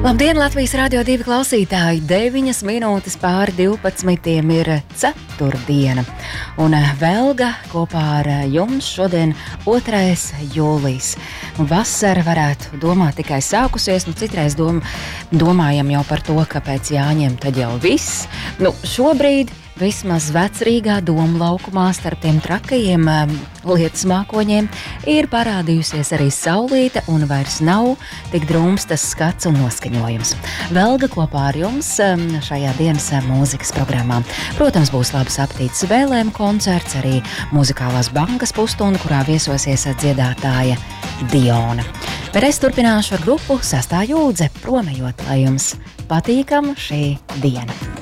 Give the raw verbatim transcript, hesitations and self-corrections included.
Labdien, Latvijas Radio divi klausītāji! deviņas minūtes pāri divpadsmitiem ir ceturtdiena. Un Velga kopā ar jums šodien otrais jūlijs. Vasara varētu domāt tikai sākusies, nu citreiz dom, domājam jau par to, ka pēc Jāņiem tad jau viss. Nu, šobrīd vismaz Vecrīgā Doma laukumā starp tiem trakajiem um, lietus mākoņiem ir parādījusies arī saulīte un vairs nav tik drūms tas skats un noskaņojums. Velga kopā ar jums um, šajā dienas mūzikas programmā. Protams, būs labs apetītes vēlējumu koncerts, arī muzikālās bankas pusstunda, kurā viesosies dziedātāja Diona. Bet es turpināšu ar grupu Sastā jūdze, promējot, lai jums patīkam šī diena.